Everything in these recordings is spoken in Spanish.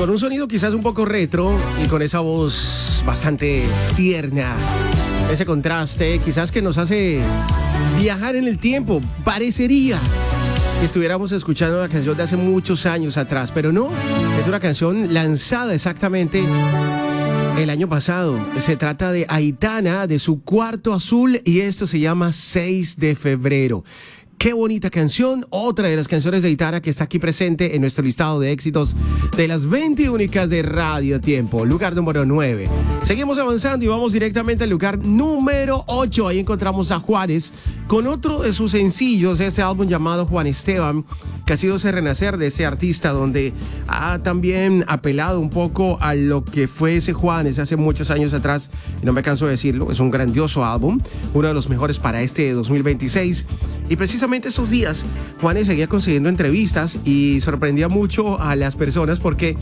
con un sonido quizás un poco retro y con esa voz bastante tierna. Ese contraste quizás que nos hace viajar en el tiempo. Parecería que estuviéramos escuchando una canción de hace muchos años atrás, pero no, es una canción lanzada exactamente el año pasado. Se trata de Aitana, de su Cuarto Azul, y esto se llama 6 de febrero. Qué bonita canción, otra de las canciones de Aitana que está aquí presente en nuestro listado de éxitos de las 20 únicas de Radio Tiempo, lugar número 9. Seguimos avanzando y vamos directamente al lugar número 8. Ahí encontramos a Juanes con otro de sus sencillos, ese álbum llamado Juan Esteban, que ha sido ese renacer de ese artista, donde ha también apelado un poco a lo que fue ese Juanes hace muchos años atrás, y no me canso de decirlo. Es un grandioso álbum, uno de los mejores para este 2026, y precisamente esos días Juanes seguía consiguiendo entrevistas y sorprendía mucho a las personas porque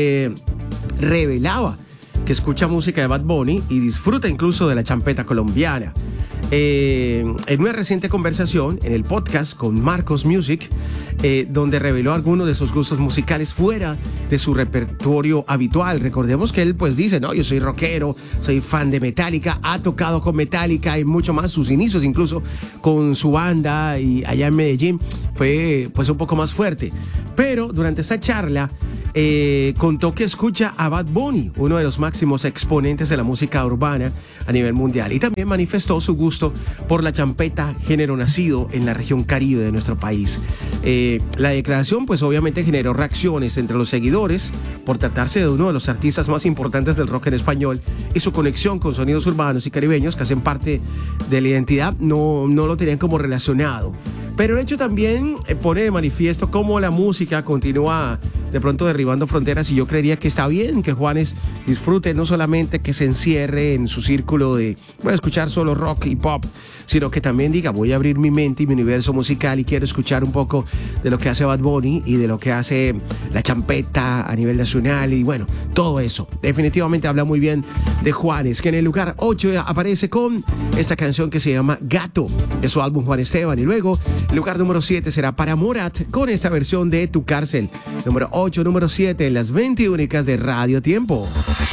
revelaba que escucha música de Bad Bunny y disfruta incluso de la champeta colombiana. En una reciente conversación en el podcast con Marcos Music, donde reveló algunos de sus gustos musicales fuera de su repertorio habitual. Recordemos que él pues dice, no, yo soy rockero, soy fan de Metallica, ha tocado con Metallica y mucho más, sus inicios incluso con su banda y allá en Medellín fue pues un poco más fuerte. Pero durante esta charla contó que escucha a Bad Bunny, uno de los máximos exponentes de la música urbana a nivel mundial, y también manifestó su gusto por la champeta, género nacido en la región Caribe de nuestro país. La declaración pues obviamente generó reacciones entre los seguidores por tratarse de uno de los artistas más importantes del rock en español, y su conexión con sonidos urbanos y caribeños que hacen parte de la identidad no lo tenían como relacionado. Pero el hecho también pone de manifiesto cómo la música continúa de pronto derribando fronteras, y yo creería que está bien que Juanes disfrute, no solamente que se encierre en su círculo de voy a escuchar solo rock y pop, sino que también diga voy a abrir mi mente y mi universo musical y quiero escuchar un poco de lo que hace Bad Bunny y de lo que hace la champeta a nivel nacional, y bueno, todo eso. Definitivamente habla muy bien de Juanes, que en el lugar 8 aparece con esta canción que se llama Gato, de su álbum Juan Esteban, y luego el lugar número 7 será para Morat con esta versión de Tu Cárcel. Número 8, número 7 en las 20 únicas de Radio Tiempo.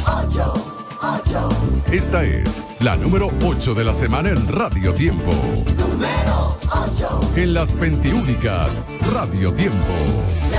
8. Esta es la número 8 de la semana en Radio Tiempo. Número 8. En las 20 únicas Radio Tiempo.